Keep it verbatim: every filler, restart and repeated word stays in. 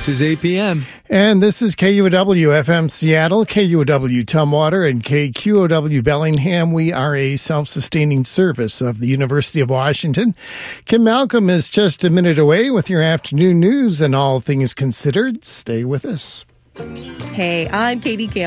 This is eight p.m. And this is K U O W F M Seattle, K U O W Tumwater, and K Q O W Bellingham. We are a self-sustaining service of the University of Washington. Kim Malcolm is just a minute away with your afternoon news and all things considered. Stay with us. Hey, I'm Katie Campbell.